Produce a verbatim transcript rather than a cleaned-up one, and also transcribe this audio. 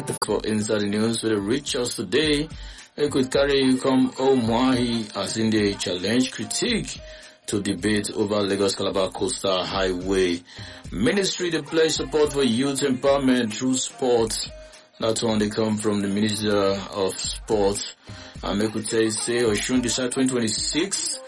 For Inside the News with the reach us today, we could carry you come Omwahi as in the challenge critique to debate over Lagos Calabar Coastal Highway. Ministry to pledge support for youth empowerment through sport. That one they come from the Minister of Sport. And we could say, say, Oshun decide twenty twenty-six